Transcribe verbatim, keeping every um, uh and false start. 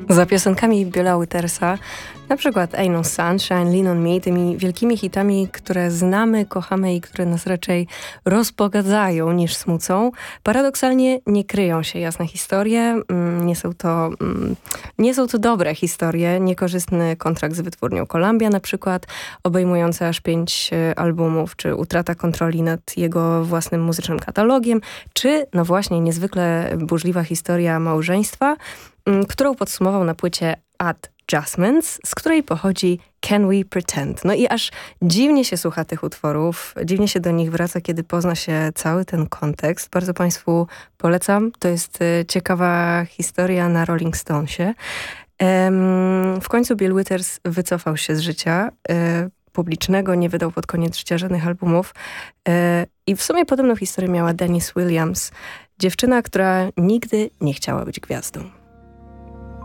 Za piosenkami Billa Withersa, na przykład Ain't No Sunshine, Lean On Me, tymi wielkimi hitami, które znamy, kochamy i które nas raczej rozpogadzają niż smucą, paradoksalnie nie kryją się jasne historie, nie są to, nie są to dobre historie, niekorzystny kontrakt z wytwórnią Columbia na przykład, obejmujący aż pięć albumów, czy utrata kontroli nad jego własnym muzycznym katalogiem, czy no właśnie niezwykle burzliwa historia małżeństwa, którą podsumował na płycie Adjustments, z której pochodzi Can We Pretend. No i aż dziwnie się słucha tych utworów, dziwnie się do nich wraca, kiedy pozna się cały ten kontekst. Bardzo Państwu polecam. To jest ciekawa historia na Rolling Stonesie. W końcu Bill Withers wycofał się z życia publicznego, nie wydał pod koniec życia żadnych albumów. I w sumie podobną historię miała Denise Williams, dziewczyna, która nigdy nie chciała być gwiazdą.